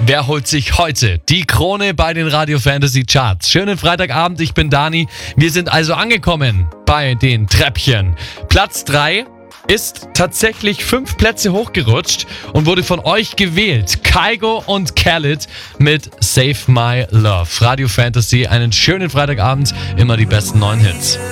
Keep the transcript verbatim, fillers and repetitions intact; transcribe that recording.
Wer holt sich heute die Krone bei den Radio Fantasy Charts? Schönen Freitagabend, ich bin Dani. Wir sind also angekommen bei den Treppchen. Platz drei ist tatsächlich fünf Plätze hochgerutscht und wurde von euch gewählt. Kygo und Khaled mit Save My Love. Radio Fantasy, einen schönen Freitagabend, immer die besten neuen Hits.